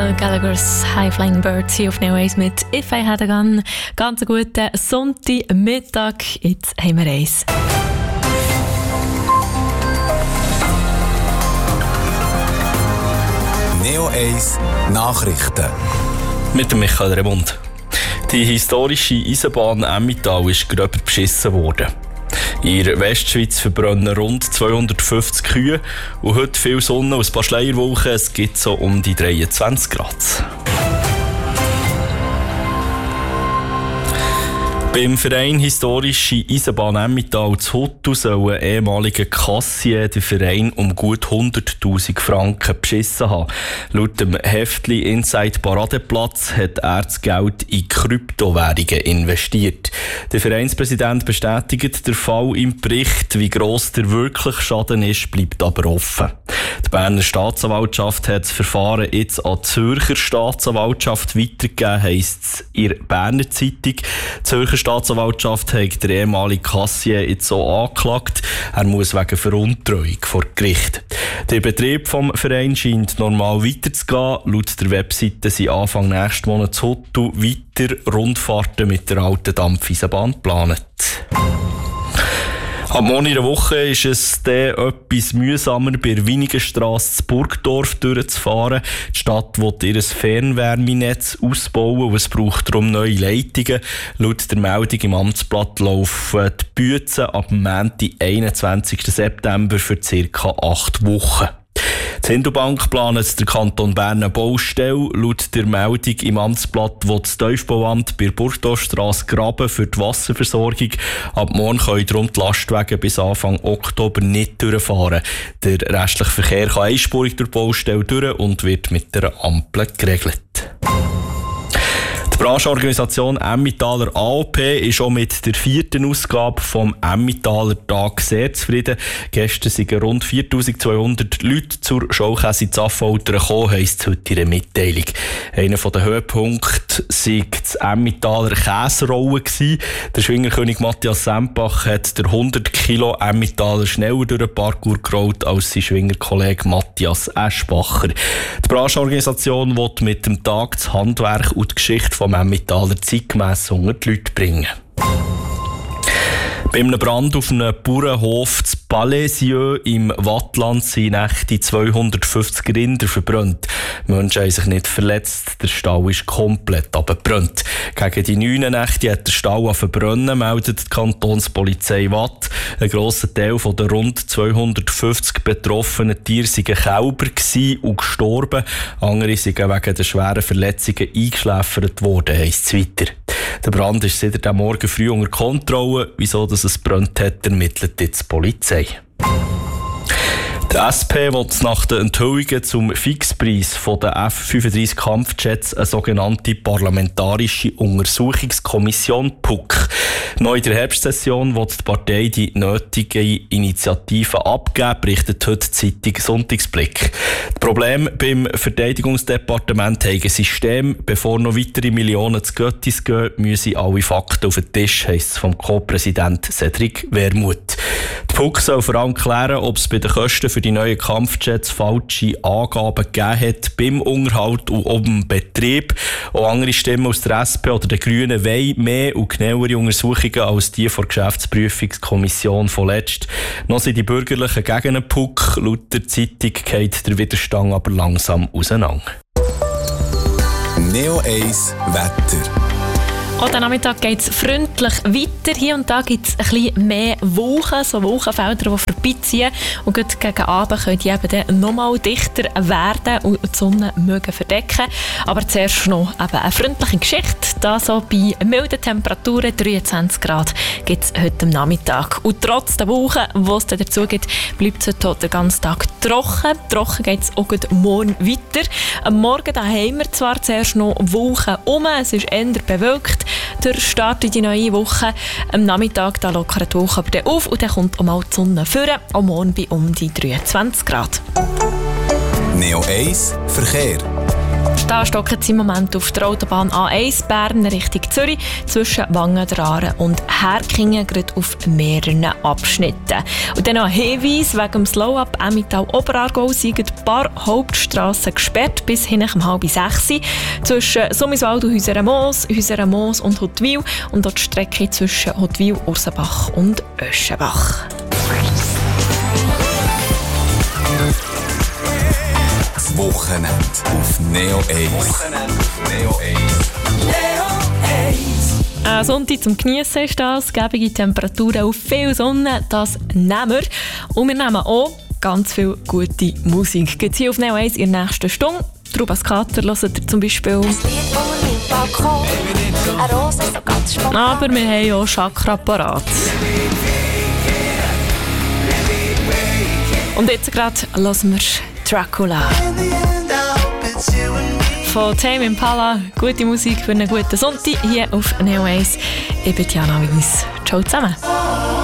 Noel Gallagher's High Flying Birds hier auf Neo 1 mit «If I Had a Gun». Ganz einen guten Sonntagmittag. Jetzt haben wir eins. Neo 1 Nachrichten. Mit dem Michael Remund. Die historische Eisenbahn Emmental ist gröber beschissen worden. In der Westschweiz verbrennen rund 250 Kühe und heute viel Sonne und ein paar Schleierwolken. Es gibt so um die 23 Grad. Beim Verein Historische Eisenbahn Emmental zu Huttu soll ein ehemaliger Kassier den Verein um gut 100'000 Franken beschissen haben. Laut dem Heftli Inside Paradeplatz hat er das Geld in Kryptowährungen investiert. Der Vereinspräsident bestätigt den Fall im Bericht. Wie gross der wirkliche Schaden ist, bleibt aber offen. Die Berner Staatsanwaltschaft hat das Verfahren jetzt an die Zürcher Staatsanwaltschaft weitergegeben, heisst es in der Berner Zeitung. Die Zürcher Staatsanwaltschaft hat der ehemalige Kassier jetzt so angeklagt. Er muss wegen Veruntreuung vor Gericht. Der Betrieb vom Verein scheint normal weiterzugehen. Laut der Webseite sind Anfang nächsten Monat zu Huttu weiter Rundfahrten mit der alten Dampfeisenbahn geplant. Ab morgen in der Woche ist es dann etwas mühsamer, bei der Winigenstrasse zu Burgdorf durchzufahren. Die Stadt will ihr Fernwärmenetz ausbauen und es braucht darum neue Leitungen. Laut der Meldung im Amtsblatt laufen die Büzen ab dem Montag, 21. September für ca. 8 Wochen. Die Hindubank plant der Kanton Bern eine Baustelle. Laut der Meldung im Amtsblatt will das Tiefbauamt bei der Burgdorfstrasse graben für die Wasserversorgung. Ab morgen können darum die Lastwagen bis Anfang Oktober nicht durchfahren. Der restliche Verkehr kann einspurig durch die Baustelle durch und wird mit der Ampel geregelt. Die Branchenorganisation Emmentaler AOP ist auch mit der 4. Ausgabe vom Emmentaler Tag sehr zufrieden. Gestern sind rund 4200 Leute zur Schaukäse in Affoltern gekommen, heisst es heute in einer Mitteilung. Einer der Höhepunkte war das Emmentaler Käserollen. Der Schwingerkönig Matthias Sempach hat der 100 Kilo Emmentaler schneller durch den Parkour gerollt als sein Schwingerkollege Matthias Eschbacher. Die Branchenorganisation will mit dem Tag das Handwerk und die Geschichte vom Emmentaler zeitgemäss unter die Leute bringen. Bei einem Brand auf einem Bauernhof zu Palaisieux im Wattland sind nächte 250 Rinder verbrannt. Die Menschen haben sich nicht verletzt, der Stall ist komplett abgebrannt. Gegen die 9 Nächte hat der Stall verbrennen, meldet die Kantonspolizei Watt. Ein grosser Teil von den rund 250 betroffenen Tieren waren Kälber und gestorben. Andere sind wegen der schweren Verletzungen eingeschläfert worden, heisst es weiter. Der Brand ist seit dem Morgen früh unter Kontrolle. Wieso dass es brennt hat, ermittelt jetzt die Polizei. Die SP will nach den Enthüllungen zum Fixpreis der F-35 Kampfjets eine sogenannte parlamentarische Untersuchungskommission PUC. Neu in der Herbstsession will die Partei die nötigen Initiativen abgeben, berichtet heute die Zeitung Sonntagsblick. Das Problem beim Verteidigungsdepartement haben ein System. Bevor noch weitere Millionen zu Göttis gehen, müssen alle Fakten auf den Tisch, heisst es vom Co-Präsident Cedric Wermuth. Die PUC soll vor allem klären, ob es bei den Kosten für die neuen Kampfjets falsche Angaben gegeben hat beim Unterhalt und auch beim Betrieb. Auch andere Stimmen aus der SP oder den Grünen wollen mehr und genauere Untersuchungen als die von der Geschäftsprüfungskommission von letzt. Noch sind die Bürgerlichen gegen einen PUC. Laut der Zeitung geht der Widerstand aber langsam auseinander. Neo 1 Wetter. Auch am Nachmittag geht es freundlich weiter. Hier und da gibt es ein bisschen mehr Wolken, so Wolkenfelder, die vorbeiziehen. Und gerade gegen Abend können die eben dann noch mal dichter werden und die Sonne mögen verdecken. Aber zuerst noch eben eine freundliche Geschichte. Da so bei milden Temperaturen, 23 Grad, gibt es heute am Nachmittag. Und trotz der Wolken, die es dazu gibt, bleibt es heute den ganzen Tag trocken. Trocken geht es auch morgen weiter. Am Morgen da haben wir zwar zuerst noch Wolken es ist eher bewölkt. Der Start in die neue Woche. Am Nachmittag da lockert die Woche aber auf und dann kommt auch mal die Sonne vorne. Auch morgen bei um die 23 Grad. Neo 1 Verkehr. Da stockt es im Moment auf der Autobahn A1 Bern Richtung Zürich zwischen Wangen-Aare und Herkingen gerade auf mehreren Abschnitten. Und dann noch ein Hinweis wegen dem Slow-Up Emmental-Oberaargau sind ein paar Hauptstrassen gesperrt bis hin um 5:30 zwischen Summiswald und Häuseren-Moos und Huttwil und auch die Strecke zwischen Huttwil, Ursenbach und Öschenbach. Wochenende auf Neo 1. Sonntag zum Geniessen ist das. Gebige Temperaturen auf viel Sonne, das nehmen wir. Und wir nehmen auch ganz viel gute Musik. Gibt es hier auf Neo 1 in der nächsten Stunde. Trubas Kater hört ihr zum Beispiel. Aber wir haben auch Chakra parat. Und jetzt gerade hören wir Dracula. Von Tame Impala. Gute Musik für einen guten Sonntag hier auf Neo 1. Ich bin Jana Weiss. Ciao zusammen.